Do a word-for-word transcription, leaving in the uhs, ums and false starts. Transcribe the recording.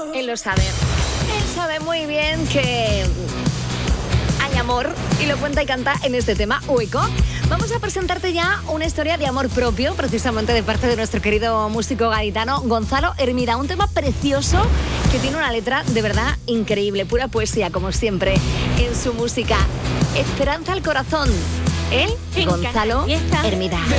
Él lo sabe. Él sabe muy bien que hay amor y lo cuenta y canta en este tema, Hueco. Vamos a presentarte ya una historia de amor propio, precisamente de parte de nuestro querido músico gaditano Gonzalo Hermida. Un tema precioso que tiene una letra de verdad increíble, pura poesía, como siempre, en su música. Esperanza al corazón. Él, Gonzalo Hermida.